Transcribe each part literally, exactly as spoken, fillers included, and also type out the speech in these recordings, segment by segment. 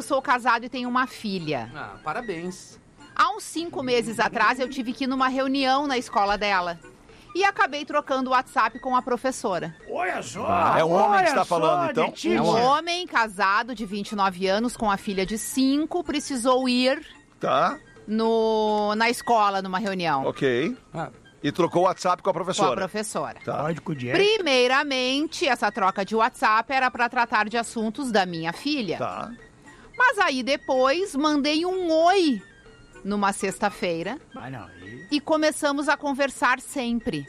sou casado e tenho uma filha. Ah, parabéns. Há uns cinco meses atrás, eu tive que ir numa reunião na escola dela. E acabei trocando o WhatsApp com a professora. Olha só! Ah, é um homem que está falando, então? Um homem casado de vinte e nove anos com a filha de cinco precisou ir Tá. no, na escola numa reunião. Ok. Ah. E trocou o WhatsApp com a professora. Com a professora. Tá. Código de Primeiramente, essa troca de WhatsApp era para tratar de assuntos da minha filha. Tá. Mas aí depois mandei um oi numa sexta-feira. Ah, não. E... E começamos a conversar sempre.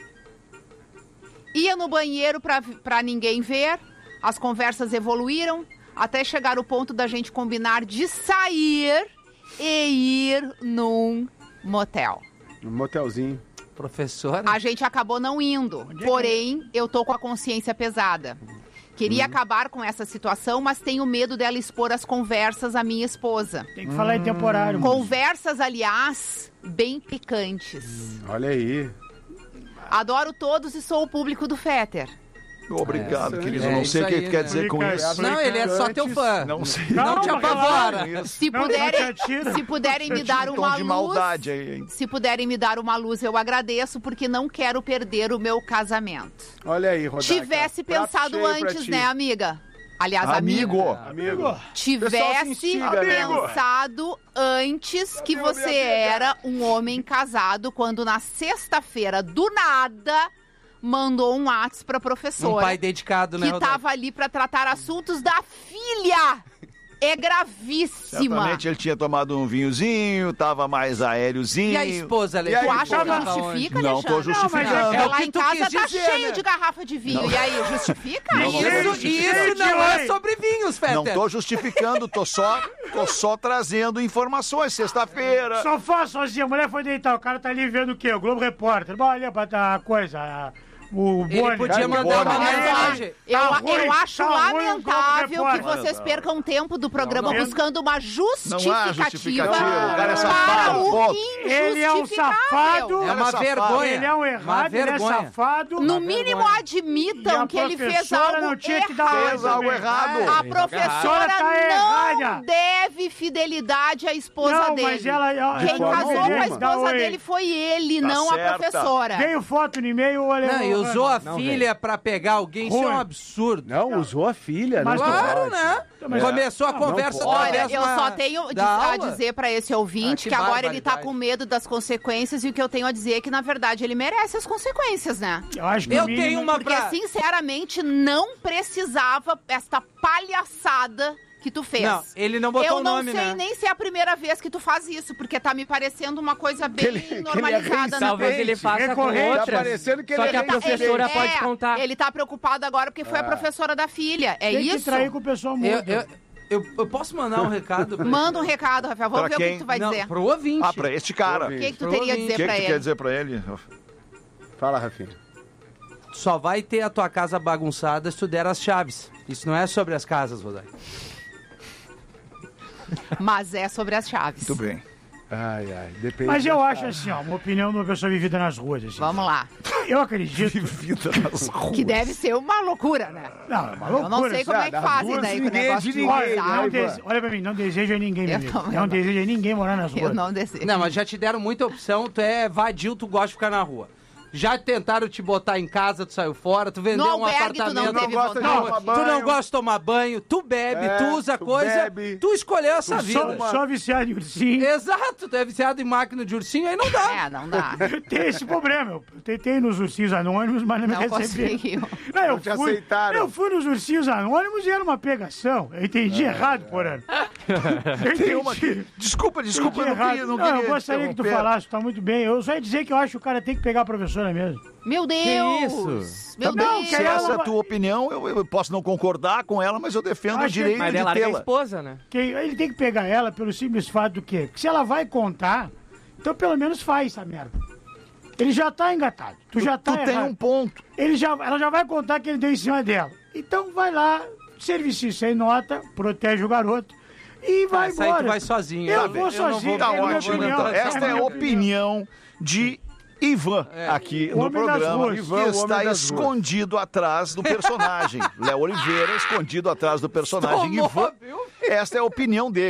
Ia no banheiro pra, pra ninguém ver, as conversas evoluíram, até chegar o ponto da gente combinar de sair e ir num motel. Um motelzinho. Professora? A gente acabou não indo, porém, eu tô com a consciência pesada. Queria Hum. acabar com essa situação, mas tenho medo dela expor as conversas à minha esposa. Tem que falar em temporário. moço. Conversas, aliás, bem picantes. Olha aí. Adoro todos e sou o público do Fetter. Obrigado, É, querido. é Eu não isso sei o que aí, tu quer né? dizer com Fica- isso. Não, ele é só teu fã. Não sei. Calma, Não te apavora. relaxa. Se Não, puderem, não te atira. se puderem me dar Um uma tom de luz, maldade aí, hein? se puderem me dar uma luz, eu agradeço, porque não quero perder o meu casamento. Olha aí, Rodaica. Tivesse Prato pensado cheio pra antes, ti. né, amiga? Aliás, amigo. Amigo. Amigo. Pessoal se Tivesse instiga, amigo. pensado antes que Amigo, você minha amiga. era um homem casado, quando na sexta-feira, do nada, mandou um WhatsApp pra Um professora. pai dedicado, né, que Rodaica? tava ali pra tratar assuntos da filha. É gravíssima. Certamente ele tinha tomado um vinhozinho, tava mais aériozinho. E a esposa, Alexandre? Tu acha que Tava onde? justifica, Não tô Alexandre? justificando. Não, mas É o lá que em tu casa quis tá dizer, cheio né? de garrafa de vinho. E aí, justifica? Não, É não isso? tô Isso, isso não é sobre vinhos, Fetter. Não tô justificando, tô só, tô só trazendo informações. Sexta-feira. Sofá sozinho, a mulher foi deitar, o cara tá ali vendo o quê? O Globo Repórter. Bom, olha pra a coisa, a- o Ele Boni. podia Cara, mandar uma Boni. mensagem. Eu, Tá ruim, eu acho tá ruim o Globo lamentável que Repórter. vocês percam tempo do programa Não, não. buscando uma Não há justificativa, justificativa. O cara é para safado, o ponto. Ele é um injustificável. safado. É uma safado. vergonha. Ele é um Uma errado, ele é vergonha. safado. No mínimo, E admitam a que ele fez professora algo não tinha que dar errado. Fez algo também. errado. A A professora tá não errada. deve fidelidade à esposa Não, dele. mas ela... ela Quem forma casou com a alguma. esposa Oi. dele foi ele, Tá não certa. a professora. Veio foto no e-mail, olha... Não, e usou a Não, filha pra pegar alguém, isso é um Ruim. absurdo. Não, usou a filha. Mas não Claro, pode. né? Mas- Começou a Não, conversa não pode. Olha, através eu da- só tenho da a aula. dizer pra esse ouvinte Ah, que que agora ele tá barbaridade. com medo das consequências, e o que eu tenho a dizer é que, na verdade, ele merece as consequências, né? Eu acho que Eu o mínimo- tenho uma Porque, pra... sinceramente, não precisava esta palhaçada que tu fez. Não, ele não botou eu o não nome, sei né? nem se é a primeira vez que tu faz isso, porque tá me parecendo uma coisa bem ele- que ele é normalizada. na Talvez ele faça com Recorrente. outras. Tá parecendo que só ele que é a professora ele, pode é, contar. Ele tá preocupado agora porque foi a professora da filha. É Tem que isso? trair com o pessoal Eu, mudo. eu, eu, eu posso mandar um recado? pra Manda um recado, Rafael. Vamos Pra ver o que quem? que tu vai Não, dizer. pro ouvinte. Ah, pra este cara. O O que, que tu Pro teria a ouvinte. dizer que, pra que tu ele? quer dizer pra ele? Fala, Rafinha. Só vai ter a tua casa bagunçada se tu der as chaves. Isso não é sobre as casas, Rodaica. Mas é sobre as chaves. Muito bem. Ai, ai, depende. Mas eu da acho cara. assim, ó, uma opinião de uma pessoa vivida nas ruas. Assim. Vamos lá. Eu acredito... Vida nas ruas. Que deve ser uma loucura, né? Não, é uma Eu loucura. não sei como é que das fazem ruas, daí com o ninguém negócio de de ninguém, Olha, usar. não né? dese... Olha pra mim, não desejo a ninguém, meu Eu amigo. também Não não. desejo a ninguém morar nas ruas. Eu não desejo. Não, mas já te deram muita opção. Tu é vadio, tu gosta de ficar na rua. Já tentaram te botar em casa, tu saiu fora, tu vendeu No um albergue tu apartamento. não teve gosta de vontade. tomar Tu banho. não gosta de tomar banho, tu bebe, É, tu usa tu coisa, bebe. tu escolheu essa Eu vida. sou, sou viciado em ursinho. Exato, tu é viciado em máquina de ursinho, aí não dá. É, não dá. Tem esse problema. Eu tentei nos ursinhos anônimos, mas não me Não receberam. conseguiu. Não, eu Não te fui, aceitaram. eu fui nos ursinhos anônimos e era uma pegação. Eu entendi errado, porém. Eu entendi. Tem uma aqui. Desculpa, desculpa, eu não errado. queria, não Não, queria eu gostaria que tu interromper. falasse, tá muito bem. Eu só ia dizer que eu acho que o cara tem que pegar a professora mesmo. Meu Deus! isso? Meu Tá bom, Deus! que Se ela essa é a vai- tua opinião, eu, eu posso não concordar com ela, mas eu defendo o Acho que- direito Mas de ela larga a tê-la. esposa, né? Que ele tem que pegar ela pelo simples fato do quê? Que se ela vai contar, então pelo menos faz essa merda. Ele já tá engatado. Tu, já tá Tu tem errado. um ponto. Ele já, ela já vai contar que ele deu em cima dela. Então vai lá, serviço sem nota, protege o garoto e vai Essa aí embora. tu vai sozinho. Eu tá vou bem? não sozinho, Tá é a minha ótimo, opinião. então. É a Esta é a minha opinião de Ivan aqui O no homem das programa, ruas. Ivan, o que homem está das ruas. escondido atrás do personagem. Léo Oliveira escondido atrás do personagem Tomou, Ivan. viu? Esta é a opinião dele.